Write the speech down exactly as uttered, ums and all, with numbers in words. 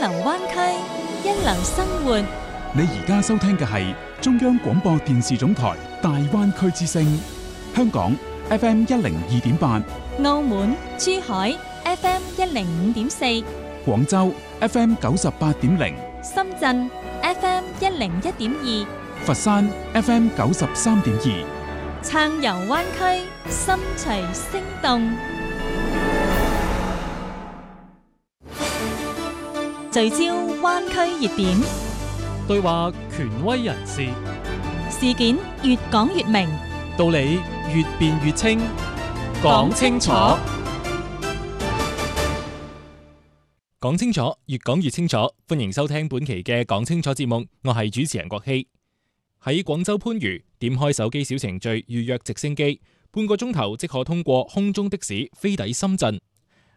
流灣區，一流生活。 你而家收聽嘅係中央廣播電視總台大灣區之聲，香港 F M 一零二點八， 澳門、珠海 F M 一零五點四， 廣州 F M 九十八點零， 深圳 F M 一零一點二， 佛山 F M 九十三點二。 暢遊灣區，心隨聲動。聚焦灣區熱點， 對話權威人士， 事件越講越明， 道理越辯越清，講清楚，講清楚，越講越清楚。歡迎收聽本期嘅講清楚節目，我係主持人郭希。喺廣州番禺點開手機小程序預約直升機，半個鐘頭即可通過空中的士飛抵深圳。